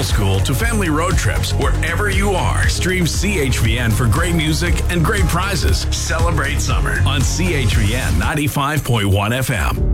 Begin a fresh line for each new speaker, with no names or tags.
old school to family road trips, wherever you are, stream CHVN for great music and great prizes. Celebrate summer on CHVN 95.1 FM.